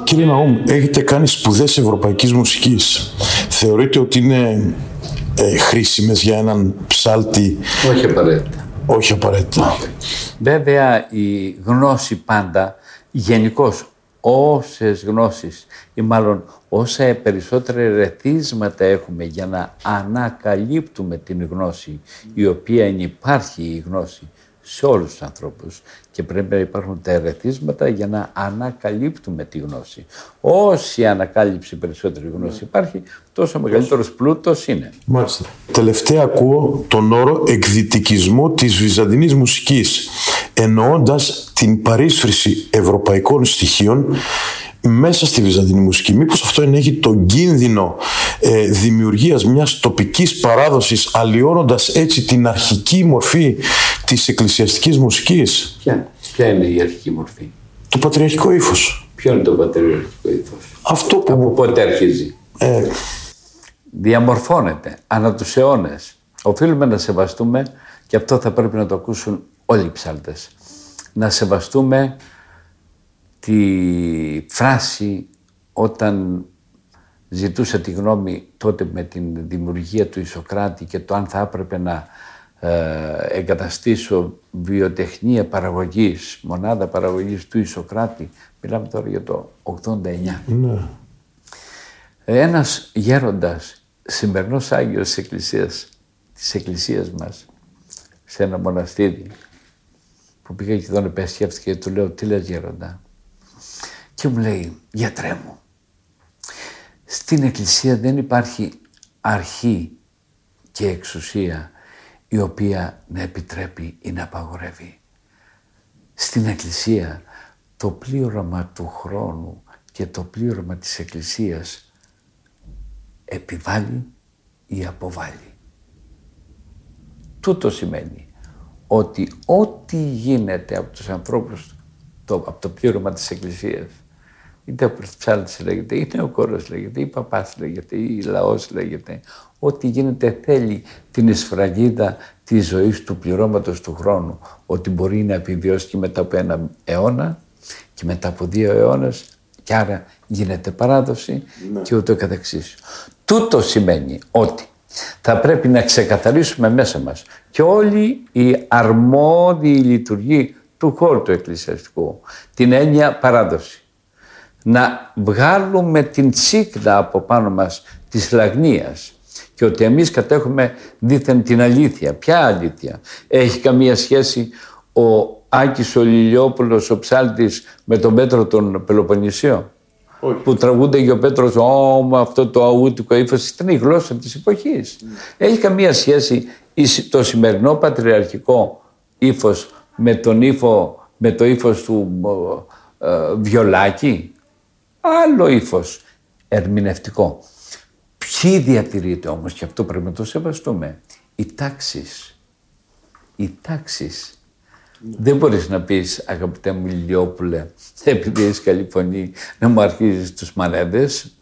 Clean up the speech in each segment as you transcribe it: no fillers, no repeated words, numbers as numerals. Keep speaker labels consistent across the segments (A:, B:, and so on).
A: κύριε Ναούμ, έχετε κάνει σπουδές ευρωπαϊκής μουσικής. Θεωρείτε ότι είναι χρήσιμες για έναν ψάλτη?
B: Όχι απαραίτητα.
A: Όχι απαραίτητα.
B: Βέβαια η γνώση πάντα, γενικώς όσες γνώσεις ή μάλλον όσα περισσότερα ερεθίσματα έχουμε για να ανακαλύπτουμε την γνώση, η οποία υπάρχει η γνώση σε όλους τους ανθρώπους και πρέπει να υπάρχουν τα ερεθίσματα για να ανακαλύπτουμε τη γνώση. Όση ανακάλυψη περισσότερη γνώση υπάρχει, τόσο μεγαλύτερος πλούτος είναι.
A: Μάλιστα. Τελευταία ακούω τον όρο εκδυτικισμό της βυζαντινής μουσικής, εννοώντας την παρίσφρηση ευρωπαϊκών στοιχείων μέσα στη βυζαντινή μουσική. Μήπως αυτό ενέχει τον κίνδυνο δημιουργίας μιας τοπικής παράδοσης, αλλοιώνοντας έτσι την αρχική μορφή της εκκλησιαστικής μουσικής?
B: Ποια είναι η αρχική μορφή?
A: Το πατριαρχικό ύφος.
B: Ποιο είναι το πατριαρχικό ύφος?
A: Αυτό που...
B: Από πότε αρχίζει? Διαμορφώνεται ανά τους αιώνες. Οφείλουμε να σεβαστούμε, και αυτό θα πρέπει να το ακούσουν όλοι οι ψάλτες, να σεβαστούμε τη φράση όταν ζητούσε τη γνώμη τότε με την δημιουργία του Ισοκράτη και το αν θα έπρεπε να εγκαταστήσω βιοτεχνία παραγωγής, μονάδα παραγωγής του Ισοκράτη. Μιλάμε τώρα για το 89.
A: Ναι.
B: Ένας γέροντας, σημερινός Άγιος της Εκκλησίας μας, σε ένα μοναστήρι που πήγα και τον επισκέφτηκα και του λέω, τι λες γέροντα? Και μου λέει, γιατρέ μου, στην Εκκλησία δεν υπάρχει αρχή και εξουσία η οποία να επιτρέπει ή να απαγορεύει. Στην Εκκλησία το πλήρωμα του χρόνου και το πλήρωμα της Εκκλησίας επιβάλλει ή αποβάλλει. Τούτο σημαίνει ότι ό,τι γίνεται από τους ανθρώπους, από το πλήρωμα της Εκκλησίας, είτε ο ψάλτης λέγεται, είτε ο κόρος λέγεται, ή παπάς λέγεται, ή λαός λέγεται, ό,τι γίνεται θέλει την εσφραγίδα της ζωής του πληρώματος του χρόνου, ότι μπορεί να επιβιώσει και μετά από ένα αιώνα και μετά από 2 αιώνες, και άρα γίνεται παράδοση και ούτω καθεξής. Τούτο σημαίνει ότι θα πρέπει να ξεκαθαρίσουμε μέσα μας και όλοι οι αρμόδιοι λειτουργοί του χώρου του εκκλησιαστικού την έννοια παράδοση. Να βγάλουμε την τσίχλα από πάνω μας της λαγνίας και ότι εμείς κατέχουμε δήθεν την αλήθεια. Ποια αλήθεια? Έχει καμία σχέση ο Άκης ο Λιλιόπουλος, ο ψάλτης, με τον Πέτρο τον Πελοποννησίο?
A: Όχι.
B: Που τραγούνται και ο Πέτρος, αυτό το αούτικο ύφος, ήταν η γλώσσα της εποχής. Έχει καμία σχέση το σημερινό πατριαρχικό ύφος με το ύφος του Βιολάκη? Άλλο ύφος ερμηνευτικό. Ποιοι διατηρείται όμως, και αυτό πρέπει να το σεβαστούμε? Οι τάξεις. Οι τάξεις. Δεν μπορείς να πεις, αγαπητέ μου Λιλιόπουλε, επειδή έχεις καλή φωνή, να μου αρχίζεις τους μανέδες.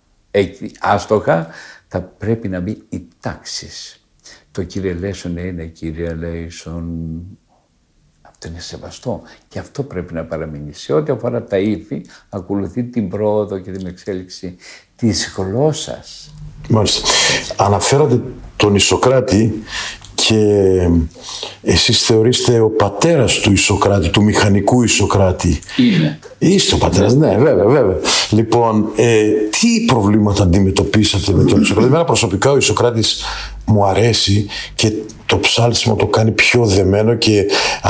B: Άστοχα, θα πρέπει να μπει οι τάξεις. Το Κύριε Λέησον είναι Κύριε Λέησον. Αυτό είναι σεβαστό και αυτό πρέπει να παραμείνει. Σε ό,τι αφορά τα ύφη, ακολουθεί την πρόοδο και την εξέλιξη της γλώσσας.
A: Μάλιστα. Αναφέρατε τον Ισοκράτη και εσείς θεωρείστε ο πατέρας του Ισοκράτη, του μηχανικού Ισοκράτη.
B: Είναι.
A: Είστε ο πατέρας, ναι, βέβαια. Λοιπόν, τι προβλήματα αντιμετωπίσατε με τον Ισοκράτη? Εμένα προσωπικά ο Ισοκράτης μου αρέσει και το ψάλτισμα το κάνει πιο δεμένο, και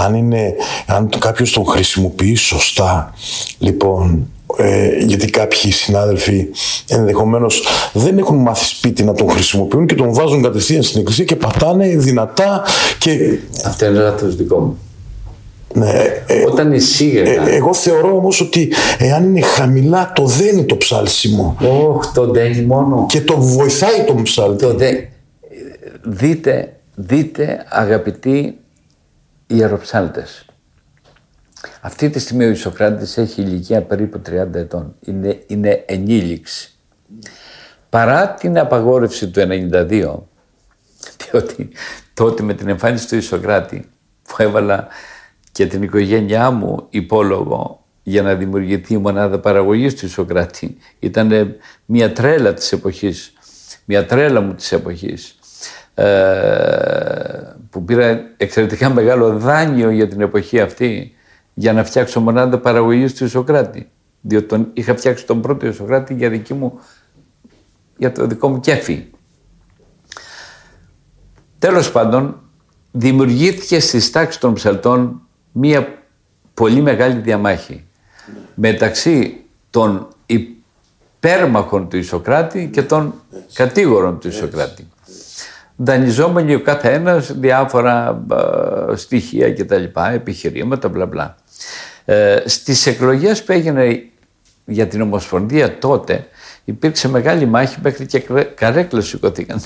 A: αν κάποιος τον χρησιμοποιεί σωστά, λοιπόν, γιατί κάποιοι συνάδελφοι ενδεχομένως δεν έχουν μάθει σπίτι να τον χρησιμοποιούν και τον βάζουν κατευθείαν στην εκκλησία και πατάνε δυνατά και...
B: Αυτό είναι λάθος δικό μου.
A: Ναι,
B: όταν εισήγαγα...
A: εγώ θεωρώ όμως ότι εάν είναι χαμηλά το δένει το ψάλσιμο.
B: Το δένει μόνο.
A: Και το βοηθάει τον ψάλτη.
B: Δείτε αγαπητοί ιεροψάλτες. Αυτή τη στιγμή ο Ισοκράτης έχει ηλικία περίπου 30 ετών. Είναι ενήλιξη. Παρά την απαγόρευση του 92, διότι τότε με την εμφάνιση του Ισοκράτη που έβαλα και την οικογένειά μου υπόλογο για να δημιουργηθεί η μονάδα παραγωγής του Ισοκράτη. Ήταν μια τρέλα της εποχής, μια τρέλα μου της εποχής, που πήρα εξαιρετικά μεγάλο δάνειο για την εποχή αυτή για να φτιάξω μονάδα παραγωγής του Ισοκράτη. Διότι είχα φτιάξει τον πρώτο Ισοκράτη για το δικό μου κέφι. Τέλος πάντων, δημιουργήθηκε στις τάξεις των ψαλτών μία πολύ μεγάλη διαμάχη μεταξύ των υπέρμαχων του Ισοκράτη και των κατήγορων του Ισοκράτη. Δανειζόμενοι ο κάθε ένας διάφορα στοιχεία και τα λοιπά, επιχειρήματα, μπλα μπλα. Στις εκλογές που έγινε για την Ομοσπονδία τότε, υπήρξε μεγάλη μάχη, μέχρι και καρέκλες σηκωθήκαν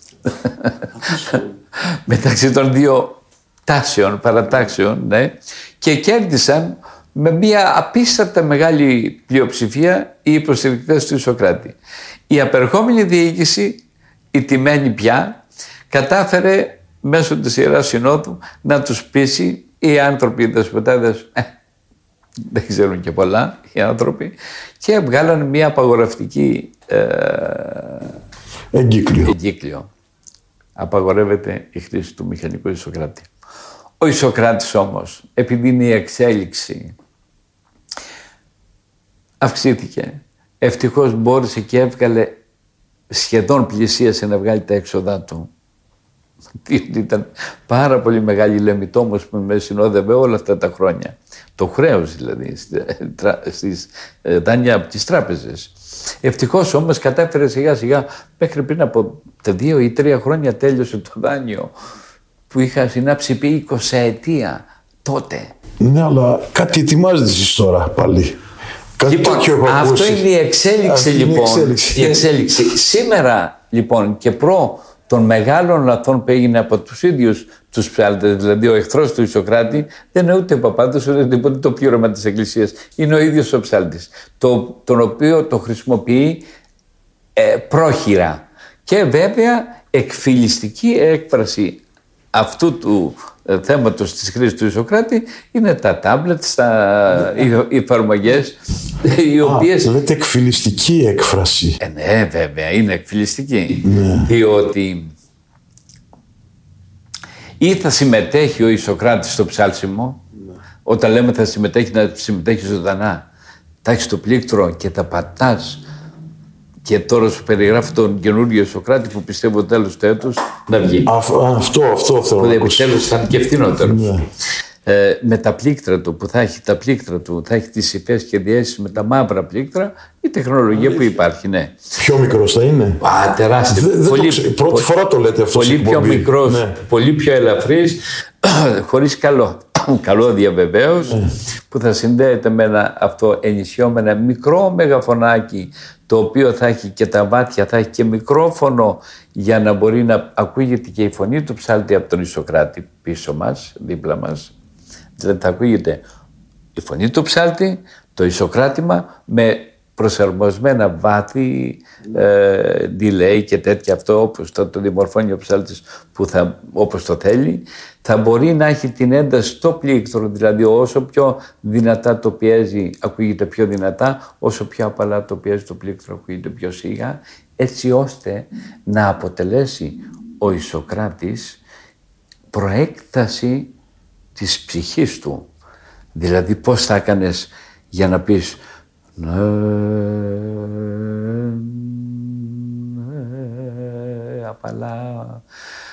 B: μεταξύ των δύο παρατάξεων, ναι, και κέρδισαν με μια απίστευτα μεγάλη πλειοψηφία οι υποστηρικτές του Ισοκράτη. Η απερχόμενη διοίκηση, η τιμένη πια, κατάφερε μέσω της Ιεράς Συνόδου να τους πείσει οι άνθρωποι, οι δεσποτάδες, δεν ξέρουν και πολλά οι άνθρωποι, και βγάλαν μια απαγορευτική εγκύκλιο. Απαγορεύεται η χρήση του μηχανικού Ισοκράτη. Ο Ισοκράτης όμως, επειδή είναι η εξέλιξη, αυξήθηκε. Ευτυχώς μπόρεσε και έβγαλε, σχεδόν πλησίασε να βγάλει τα έξοδά του. Διότι ήταν πάρα πολύ μεγάλη λεμιτόμος που με συνόδευε όλα αυτά τα χρόνια. Το χρέος δηλαδή, στις δάνεια από τις τράπεζες. Ευτυχώς όμως κατάφερε σιγά σιγά, μέχρι πριν από 2 ή 3 χρόνια τέλειωσε το δάνειο που είχα συνάψει επί 20 ετία τότε.
A: Ναι, αλλά κάτι ετοιμάζεται εσείς τώρα πάλι.
B: Λοιπόν, αυτό είναι η εξέλιξη λοιπόν. Η εξέλιξη. Σήμερα λοιπόν και των μεγάλων λαθών που έγινε από τους ίδιους τους ψάλτες, δηλαδή ο εχθρός του Ισοκράτη δεν είναι ούτε ο παπάδος ούτε τίποτε το πλήρωμα της Εκκλησίας. Είναι ο ίδιος ο ψάλτης, τον οποίο το χρησιμοποιεί πρόχειρα. Και βέβαια εκφυλιστική έκφραση αυτού του θέματος της χρήσης του Ισοκράτη είναι τα τάμπλετ, οι εφαρμογές, οι οποίες...
A: Λέτε εκφυλιστική έκφραση.
B: Ναι, βέβαια, είναι εκφυλιστική. Ναι. Διότι ή θα συμμετέχει ο Ισοκράτης στο ψάλσιμο, ναι. Όταν λέμε θα συμμετέχει, να συμμετέχει ζωντανά. Τα έχεις στο πλήκτρο και τα πατάς. Και τώρα σου περιγράφω τον καινούργιο Ισοκράτη που πιστεύω τέλος του έτους να βγει.
A: Αυτό θέλω να ακούσω.
B: Τέλος θα είναι και φθηνότερο. Ναι. Με τα πλήκτρα του, που θα έχει τα πλήκτρα του, θα έχει τις υφές και διέσεις με τα μαύρα πλήκτρα, η τεχνολογία που υπάρχει, ναι.
A: Πιο μικρός θα είναι.
B: Τεράστιο.
A: Πρώτη φορά το λέτε αυτό.
B: Πολύ πιο μικρός, ναι. Πολύ πιο ελαφρύς, χωρίς καλώδια βεβαίως, που θα συνδέεται με αυτό ενισχυόμενο μικρό μεγαφωνάκι, το οποίο θα έχει και τα βάτια, θα έχει και μικρόφωνο για να μπορεί να ακούγεται και η φωνή του ψάλτη από τον Ισοκράτη πίσω μας, δίπλα μας. Δηλαδή θα ακούγεται η φωνή του ψάλτη, το Ισοκράτημα με προσαρμοσμένα βάθη, delay και τέτοια, αυτό όπως το δημορφώνει ο ψάλτης όπως το θέλει. Θα μπορεί να έχει την ένταση στο πλήκτρο, δηλαδή όσο πιο δυνατά το πιέζει ακούγεται πιο δυνατά, όσο πιο απαλά το πιέζει το πλήκτρο ακούγεται πιο σιγά, έτσι ώστε να αποτελέσει ο Ισοκράτης προέκταση της ψυχής του. Δηλαδή πώς θα έκανες για να πεις απαλά,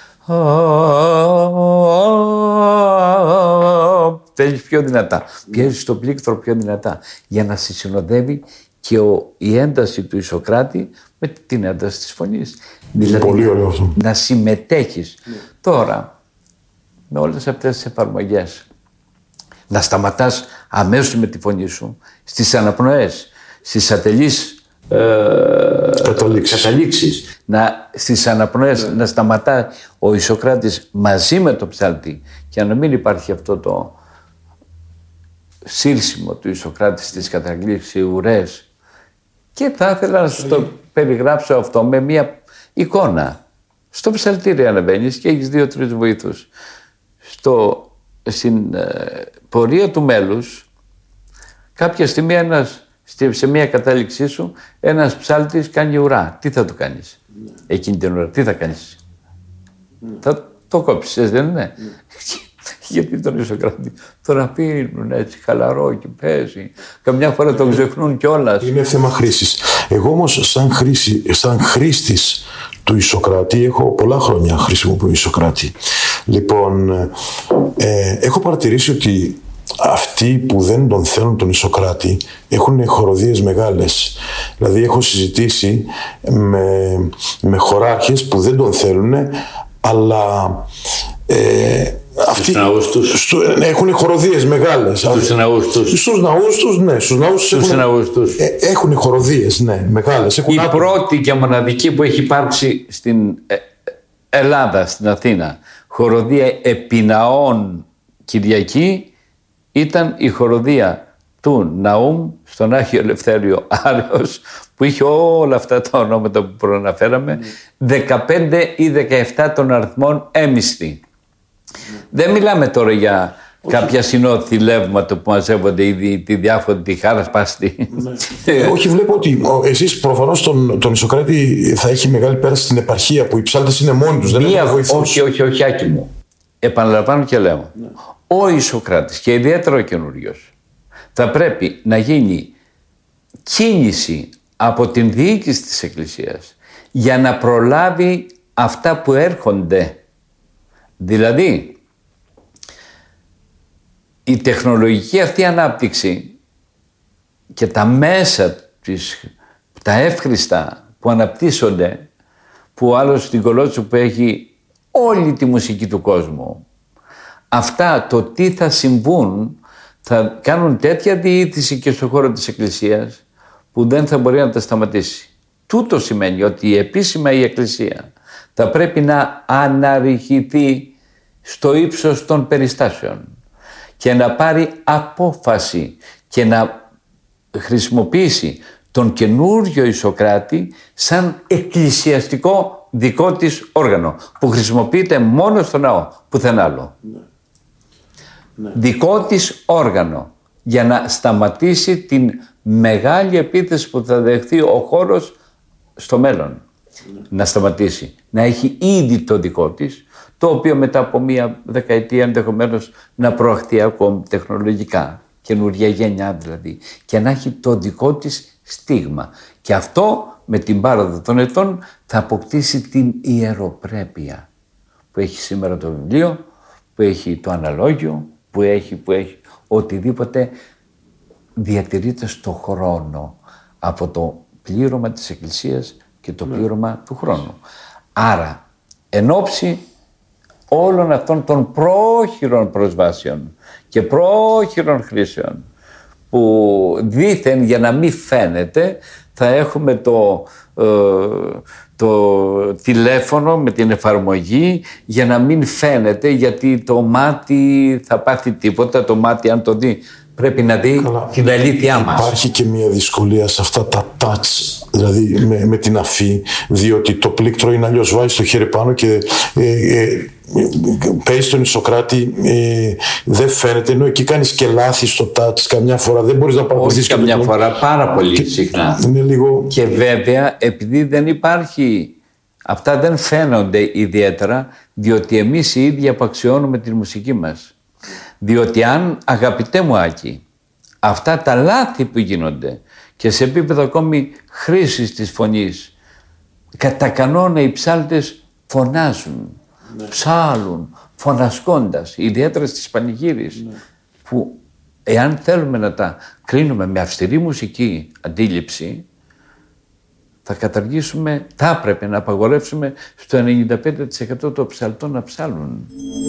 B: θέλεις πιο δυνατά, πιέζεις το πλήκτρο πιο δυνατά για να σε συνοδεύει και η ένταση του Ισοκράτη με την ένταση της φωνής. Δηλαδή
A: πολύ ωραίο αυτό.
B: Να συμμετέχεις. Τώρα με όλες αυτές τις εφαρμογές να σταματάς αμέσως με τη φωνή σου στις αναπνοές, στις ατελείς καταλήξεις, στις αναπνοές να σταματά ο Ισοκράτης μαζί με το ψάλτη και να μην υπάρχει αυτό το σύρσιμο του Ισοκράτη στις καταγλύψεις ουρές. Και θα ήθελα να σου το περιγράψω αυτό με μια εικόνα. Στο ψαλτήρι ανεβαίνεις και έχεις 2-3 βοήθους. Στην πορεία του μέλους Κάποια στιγμή σε μια κατάληξή σου, ένας ψάλτης κάνει ουρά. Τι θα του κάνεις εκείνη την ώρα, τι θα κάνεις? Θα το κόψεις, δεν είναι? Γιατί τον Ισοκράτη τον αφήνουν έτσι χαλαρό και παίζει. Καμιά φορά τον ξεχνούν κιόλας.
A: Είναι θέμα χρήσης. Εγώ όμως σαν χρήστης του Ισοκράτη, έχω πολλά χρόνια χρησιμοποιώ Ισοκράτη. Λοιπόν, έχω παρατηρήσει ότι αυτοί που δεν τον θέλουν τον Ισοκράτη έχουν χοροδίες μεγάλες. Δηλαδή έχω συζητήσει με χωράρχες που δεν τον θέλουν, αλλά αυτοί έχουν χοροδίες μεγάλες.
B: Στους ναούς τους.
A: Στους ναούς τους, ναι. Στους ναούς τους έχουν χοροδίες, ναι, μεγάλες.
B: Η πρώτη και μοναδική που έχει υπάρξει στην Ελλάδα, στην Αθήνα, χοροδία επιναών Κυριακή, ήταν η χοροδία του Ναούμ στον Άγιο Ελευθέριο Άρεος, που είχε όλα αυτά τα ονόματα που προαναφέραμε, 15 ή 17 των αριθμών έμισθη. Δεν μιλάμε τώρα για κάποια συνόδη λεύματα που μαζεύονται ήδη τη διάφορη, τη χάρα σπάστη.
A: Όχι, βλέπω ότι εσείς προφανώς τον Ισοκράτη θα έχει μεγάλη πέραση στην επαρχία που οι ψάλτες είναι μόνοι τους.
B: Όχι, Άκη μου. Επαναλαμβάνω και λέω. Ο Ισοκράτης και ιδιαίτερα ο καινούριος θα πρέπει να γίνει κίνηση από την διοίκηση της Εκκλησίας για να προλάβει αυτά που έρχονται. Δηλαδή, η τεχνολογική αυτή ανάπτυξη και τα μέσα τα εύχριστα που αναπτύσσονται, που άλλος στην Κολότσο που έχει όλη τη μουσική του κόσμου, αυτά το τι θα συμβούν θα κάνουν τέτοια διοίκηση και στον χώρο της Εκκλησίας που δεν θα μπορεί να τα σταματήσει. Τούτο σημαίνει ότι επίσημα η Εκκλησία θα πρέπει να αναρριχηθεί στο ύψος των περιστάσεων και να πάρει απόφαση και να χρησιμοποιήσει τον καινούριο Ισοκράτη σαν εκκλησιαστικό δικό της όργανο που χρησιμοποιείται μόνο στο ναό, πουθενά άλλο. Ναι. Δικό της όργανο για να σταματήσει την μεγάλη επίθεση που θα δεχθεί ο χώρος στο μέλλον. Ναι. Να σταματήσει. Να έχει ήδη το δικό της, το οποίο μετά από μία δεκαετία ενδεχομένως να προαχθεί ακόμη τεχνολογικά, καινούργια γενιά δηλαδή, και να έχει το δικό της στίγμα. Και αυτό με την πάροδο των ετών θα αποκτήσει την ιεροπρέπεια που έχει σήμερα το βιβλίο, που έχει το αναλόγιο, που έχει οτιδήποτε διατηρείται στο χρόνο από το πλήρωμα της Εκκλησίας και το πλήρωμα του χρόνου. Άρα, εν ώψη όλων αυτών των πρόχειρων προσβάσεων και πρόχειρων χρήσεων που δήθεν για να μην φαίνεται, θα έχουμε το τηλέφωνο με την εφαρμογή για να μην φαίνεται, γιατί το μάτι θα πάθει τίποτα. Το μάτι αν το δει πρέπει να δει την αλήθειά μας.
A: Υπάρχει και μια δυσκολία σε αυτά τα touch, δηλαδή με την αφή, διότι το πλήκτρο είναι αλλιώς, βάζει το χέρι πάνω και παίζει τον Ισοκράτη, δεν φαίνεται, ενώ εκεί κάνεις και λάθη στο touch καμιά φορά, δεν μπορείς να παρακολουθείς.
B: Όχι καμιά φορά, πάρα πολύ συχνά.
A: Είναι λίγο...
B: Και βέβαια, επειδή δεν υπάρχει, αυτά δεν φαίνονται ιδιαίτερα, διότι εμείς οι ίδιοι απαξιώνουμε τη μουσική μας. Διότι αν, αγαπητέ μου Άκη, αυτά τα λάθη που γίνονται και σε επίπεδο ακόμη χρήσης της φωνής, κατά κανόνα οι ψάλτες φωνάζουν, ψάλουν, φωνασκώντας, ιδιαίτερα στις πανηγύρεις, που εάν θέλουμε να τα κρίνουμε με αυστηρή μουσική αντίληψη, θα καταργήσουμε, θα έπρεπε να απαγορεύσουμε στο 95% των ψαλτών να ψάλουν.